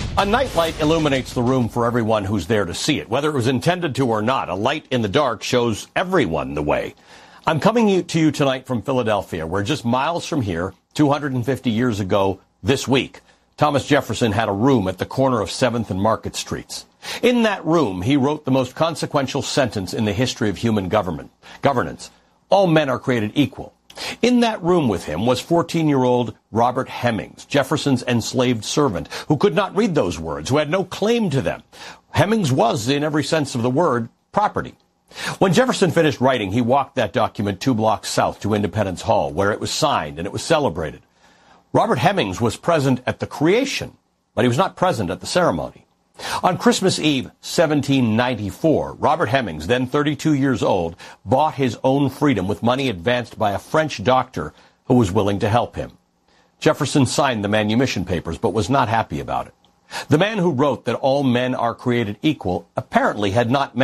A nightlight illuminates the room for everyone who's there to see it. Whether it was intended to or not, a light in the dark shows everyone the way. I'm coming to you tonight from Philadelphia, where just miles from here, 250 years ago this week, Thomas Jefferson had a room at the corner of 7th and Market Streets. In that room, he wrote the most consequential sentence in the history of human governance. All men are created equal. In that room with him was 14-year-old Robert Hemings, Jefferson's enslaved servant, who could not read those words, who had no claim to them. Hemings was, in every sense of the word, property. When Jefferson finished writing, he walked that document 2 blocks south to Independence Hall, where it was signed and it was celebrated. Robert Hemings was present at the creation, but he was not present at the ceremony. On Christmas Eve, 1794, Robert Hemings, then 32 years old, bought his own freedom with money advanced by a French doctor who was willing to help him. Jefferson signed the manumission papers, but was not happy about it. The man who wrote that all men are created equal apparently had not